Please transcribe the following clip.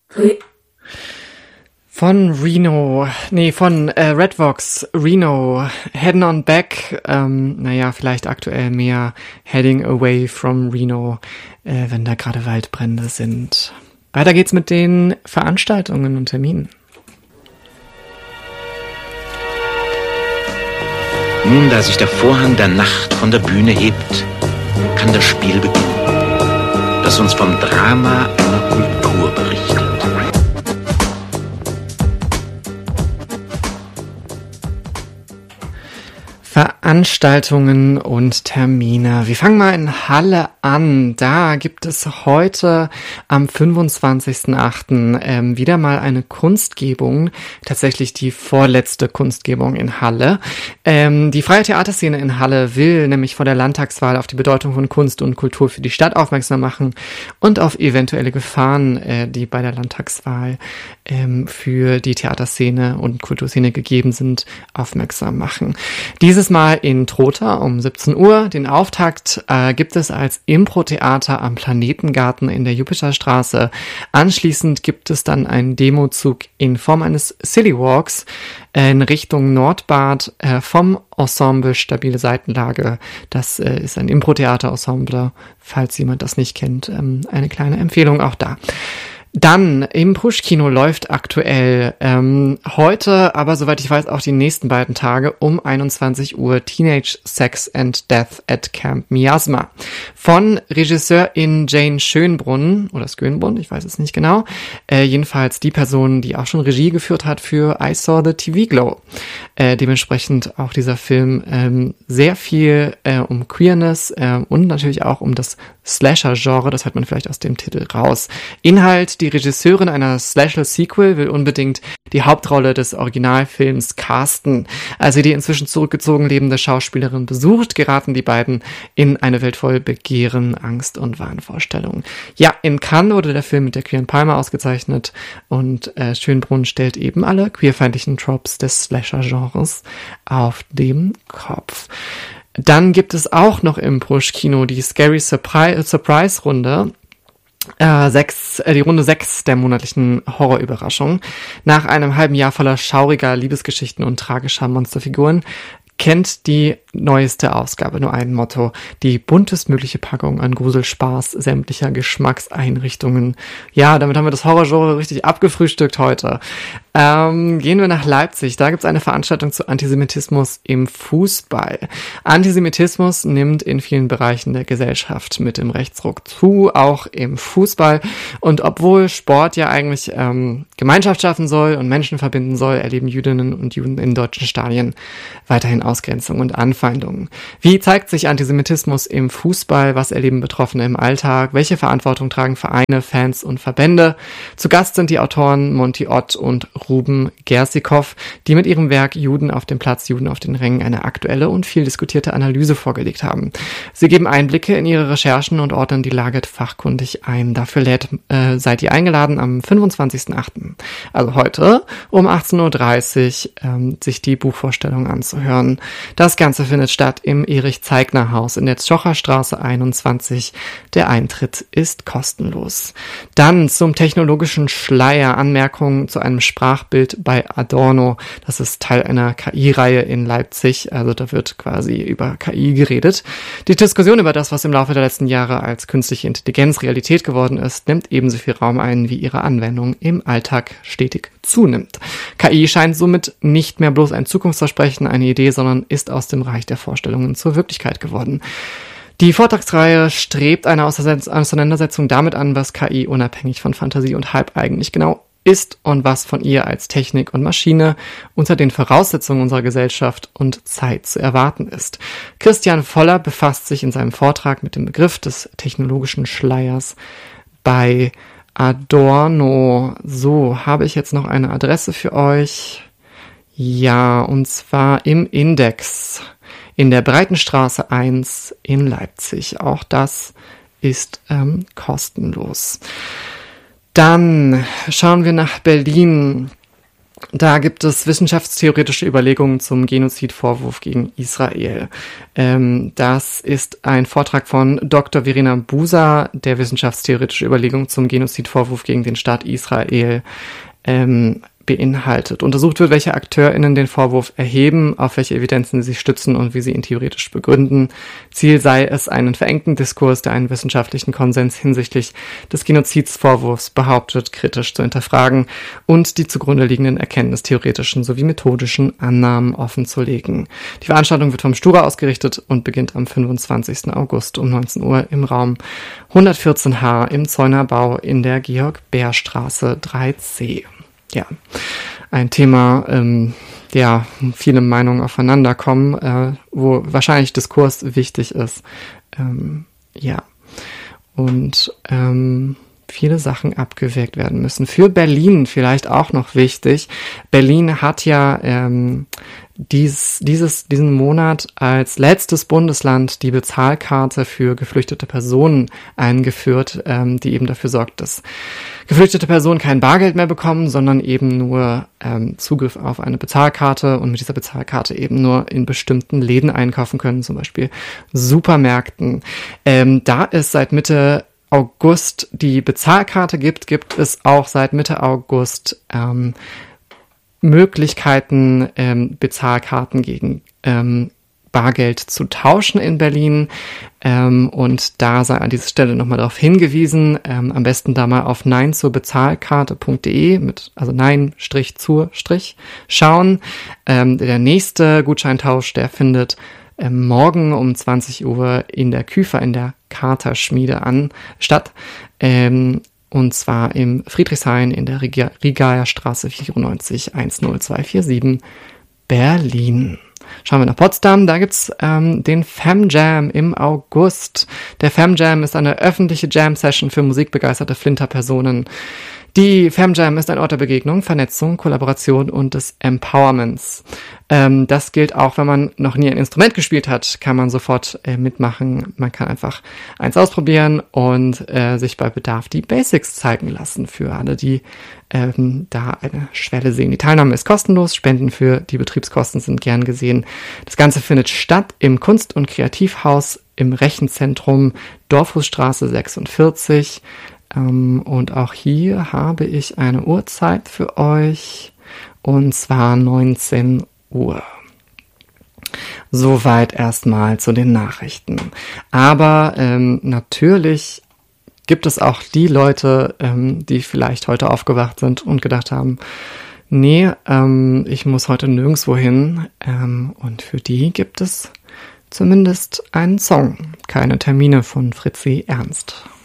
Von Redvox, Reno, Heading on Back, vielleicht aktuell mehr Heading Away from Reno, wenn da gerade Waldbrände sind. Weiter geht's mit den Veranstaltungen und Terminen. Nun, da sich der Vorhang der Nacht von der Bühne hebt, kann das Spiel beginnen, das uns vom Drama einer Kultur berichtet. Veranstaltungen und Termine. Wir fangen mal in Halle an. Da gibt es heute am 25.08. Wieder mal eine Kunstgebung. Tatsächlich die vorletzte Kunstgebung in Halle. Die freie Theaterszene in Halle will nämlich vor der Landtagswahl auf die Bedeutung von Kunst und Kultur für die Stadt aufmerksam machen und auf eventuelle Gefahren, die bei der Landtagswahl für die Theaterszene und Kulturszene gegeben sind, aufmerksam machen. Dieses Mal in Trotha um 17 Uhr. Den Auftakt gibt es als Impro-Theater am Planetengarten in der Jupiterstraße. Anschließend gibt es dann einen Demozug in Form eines Silly Walks in Richtung Nordbad vom Ensemble Stabile Seitenlage. Das ist ein Impro-Theater-Ensemble, falls jemand das nicht kennt. Eine kleine Empfehlung auch da. Dann im Push-Kino läuft aktuell heute, aber soweit ich weiß auch die nächsten beiden Tage um 21 Uhr Teenage Sex and Death at Camp Miasma von Regisseurin Jane Schönbrunn oder Skönbrunn, ich weiß es nicht genau. Jedenfalls die Person, die auch schon Regie geführt hat für I Saw the TV Glow. Dementsprechend auch dieser Film sehr viel um Queerness und natürlich auch um das Slasher-Genre, das hört man vielleicht aus dem Titel raus. Inhalt: Die Regisseurin einer Slasher-Sequel will unbedingt die Hauptrolle des Originalfilms casten. Als sie die inzwischen zurückgezogen lebende Schauspielerin besucht, geraten die beiden in eine Welt voll Begehren, Angst und Wahnvorstellungen. Ja, in Cannes wurde der Film mit der Queeren Palme ausgezeichnet und Schönbrunn stellt eben alle queerfeindlichen Tropes des Slasher-Genres auf dem Kopf. Dann gibt es auch noch im Push-Kino die Scary Surprise-Runde. Die Runde 6 der monatlichen Horrorüberraschung. Nach einem halben Jahr voller schauriger Liebesgeschichten und tragischer Monsterfiguren kennt die neueste Ausgabe nur ein Motto: die buntestmögliche Packung an Gruselspaß sämtlicher Geschmackseinrichtungen. Ja, damit haben wir das Horrorgenre richtig abgefrühstückt heute. Gehen wir nach Leipzig. Da gibt's eine Veranstaltung zu Antisemitismus im Fußball. Antisemitismus nimmt in vielen Bereichen der Gesellschaft mit dem Rechtsruck zu, auch im Fußball. Und obwohl Sport ja eigentlich Gemeinschaft schaffen soll und Menschen verbinden soll, erleben Jüdinnen und Juden in deutschen Stadien weiterhin Ausgrenzung und Anfeindungen. Wie zeigt sich Antisemitismus im Fußball? Was erleben Betroffene im Alltag? Welche Verantwortung tragen Vereine, Fans und Verbände? Zu Gast sind die Autoren Monty Ott und Ruben Gersikow, die mit ihrem Werk Juden auf dem Platz, Juden auf den Rängen eine aktuelle und viel diskutierte Analyse vorgelegt haben. Sie geben Einblicke in ihre Recherchen und ordnen die Lage fachkundig ein. Dafür seid ihr eingeladen am 25.08., also heute um 18.30 Uhr, sich die Buchvorstellung anzuhören. Das Ganze findet statt im Erich-Zeigner-Haus in der Zschocherstraße 21. Der Eintritt ist kostenlos. Dann zum technologischen Schleier, Anmerkungen zu einem Sprachbild bei Adorno. Das ist Teil einer KI-Reihe in Leipzig, also da wird quasi über KI geredet. Die Diskussion über das, was im Laufe der letzten Jahre als künstliche Intelligenz Realität geworden ist, nimmt ebenso viel Raum ein, wie ihre Anwendung im Alltag stetig zunimmt. KI scheint somit nicht mehr bloß ein Zukunftsversprechen, eine Idee, sondern ist aus dem Reich der Vorstellungen zur Wirklichkeit geworden. Die Vortragsreihe strebt eine Auseinandersetzung damit an, was KI unabhängig von Fantasie und Hype eigentlich genau ist und was von ihr als Technik und Maschine unter den Voraussetzungen unserer Gesellschaft und Zeit zu erwarten ist. Christian Voller befasst sich in seinem Vortrag mit dem Begriff des technologischen Schleiers bei Adorno. So, habe ich jetzt noch eine Adresse für euch? Ja, und zwar im Index in der Breitenstraße 1 in Leipzig. Auch das ist kostenlos. Dann schauen wir nach Berlin. Da gibt es wissenschaftstheoretische Überlegungen zum Genozidvorwurf gegen Israel. Das ist ein Vortrag von Dr. Verena Buser, der wissenschaftstheoretische Überlegungen zum Genozidvorwurf gegen den Staat Israel beinhaltet. Untersucht wird, welche AkteurInnen den Vorwurf erheben, auf welche Evidenzen sie sich stützen und wie sie ihn theoretisch begründen. Ziel sei es, einen verengten Diskurs, der einen wissenschaftlichen Konsens hinsichtlich des Genozidsvorwurfs behauptet, kritisch zu hinterfragen und die zugrunde liegenden erkenntnistheoretischen sowie methodischen Annahmen offenzulegen. Die Veranstaltung wird vom Stura ausgerichtet und beginnt am 25. August um 19 Uhr im Raum 114H im Zeunerbau in der Georg-Bär-Straße 3C. Ja, ein Thema, viele Meinungen aufeinander kommen, wo wahrscheinlich Diskurs wichtig ist. Und viele Sachen abgewägt werden müssen. Für Berlin vielleicht auch noch wichtig. Berlin hat ja diesen Monat als letztes Bundesland die Bezahlkarte für geflüchtete Personen eingeführt, die eben dafür sorgt, dass geflüchtete Personen kein Bargeld mehr bekommen, sondern eben nur Zugriff auf eine Bezahlkarte und mit dieser Bezahlkarte eben nur in bestimmten Läden einkaufen können, zum Beispiel Supermärkten. Da es seit Mitte August die Bezahlkarte gibt es auch seit Mitte August Möglichkeiten, Bezahlkarten gegen Bargeld zu tauschen in Berlin. Und da sei an dieser Stelle nochmal darauf hingewiesen, am besten da mal auf neinzurbezahlkarte.de also nein-zur- schauen. Der nächste Gutscheintausch, der findet morgen um 20 Uhr in der Küfer in der Katerschmiede statt. Und zwar im Friedrichshain in der Rigaer Straße 94 10247 Berlin. Schauen wir nach Potsdam, da gibt's den FemJam im August. Der FemJam ist eine öffentliche Jam-Session für musikbegeisterte Flinterpersonen. Die FemJam ist ein Ort der Begegnung, Vernetzung, Kollaboration und des Empowerments. Das gilt auch, wenn man noch nie ein Instrument gespielt hat, kann man sofort mitmachen. Man kann einfach eins ausprobieren und sich bei Bedarf die Basics zeigen lassen für alle, die da eine Schwelle sehen. Die Teilnahme ist kostenlos, Spenden für die Betriebskosten sind gern gesehen. Das Ganze findet statt im Kunst- und Kreativhaus im Rechenzentrum Dorfhusstraße 46. Und auch hier habe ich eine Uhrzeit für euch, und zwar 19 Uhr. Soweit erstmal zu den Nachrichten. Aber natürlich gibt es auch die Leute, die vielleicht heute aufgewacht sind und gedacht haben, nee, ich muss heute nirgendwo hin. Und für die gibt es zumindest einen Song. Keine Termine von Fritzi Ernst.